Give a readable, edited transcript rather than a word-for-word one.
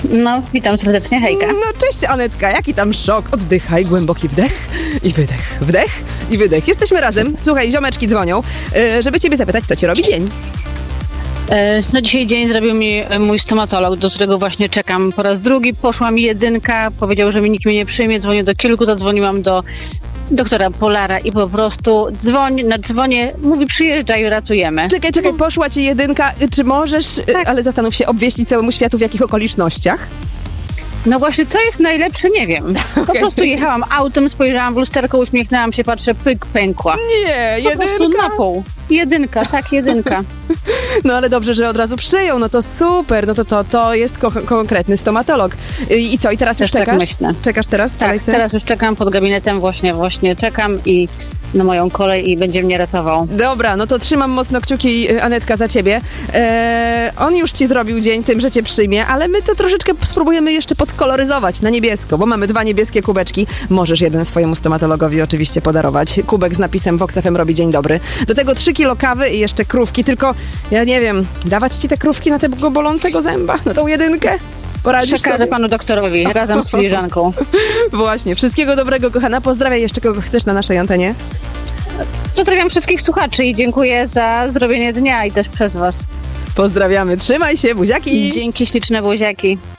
No, witam serdecznie, hejka. No cześć Anetka, jaki tam szok? Oddychaj, głęboki wdech i wydech, wdech i wydech. Jesteśmy razem. Słuchaj, ziomeczki dzwonią, żeby ciebie zapytać, co ci robi dzień. No dzisiaj dzień zrobił mi mój stomatolog, do którego właśnie czekam po raz drugi. Poszła mi 1, powiedział, że nikt mnie nie przyjmie, dzwonię do kilku, zadzwoniłam do doktora Polara i po prostu dzwonię, mówi przyjeżdżaj, ratujemy. Czekaj, poszła ci 1, czy możesz, Tak. ale zastanów się, obwieścić całemu światu w jakich okolicznościach? No właśnie, co jest najlepsze, nie wiem. Po prostu jechałam autem, spojrzałam w lusterko, uśmiechnęłam się, patrzę, pyk, pękła. Nie, Po prostu na pół. 1, tak, 1. No ale dobrze, że od razu przyjął, no to super, no to jest konkretny stomatolog. I co, i teraz już Też tak czekasz? myślę. Czekasz teraz w Tak, kolejce? teraz już czekam pod gabinetem, właśnie czekam i na moją kolej i będzie mnie ratował. Dobra, no to trzymam mocno kciuki, Anetka, za ciebie. On już ci zrobił dzień tym, że cię przyjmie, ale my to troszeczkę spróbujemy jeszcze podkoloryzować na niebiesko, bo mamy 2 niebieskie kubeczki. Możesz jeden swojemu stomatologowi oczywiście podarować. Kubek z napisem Vox FM robi dzień dobry. Do tego 3 kilo kawy i jeszcze krówki, tylko ja nie wiem, dawać ci te krówki na tego bolącego zęba, na tą 1? Poradzisz Przekażę sobie? panu doktorowi razem z filiżanką. Właśnie, wszystkiego dobrego, kochana. Pozdrawiaj jeszcze kogo chcesz na naszej antenie. Pozdrawiam wszystkich słuchaczy i dziękuję za zrobienie dnia i też przez was. Pozdrawiamy, trzymaj się, buziaki. Dzięki, śliczne buziaki.